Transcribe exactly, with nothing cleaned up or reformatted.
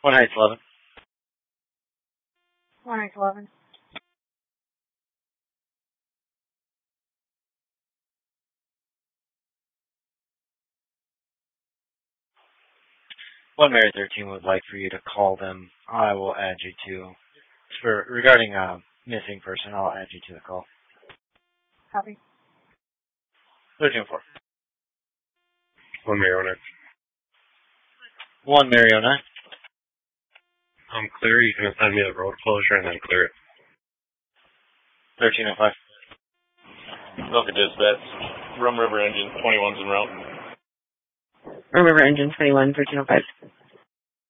One Heights eleven. One Heights eleven. One Mary thirteen would like for you to call them. I will add you to, for regarding a missing person, I'll add you to the call. Copy. thirteen four. One Mariona. One Mariona. I'm clear. You can assign me the road closure and then clear it. thirteen oh five. Milka Dispatch. Rum River Engine, twenty-one's en route. Rum River Engine, twenty-one, thirteen oh five.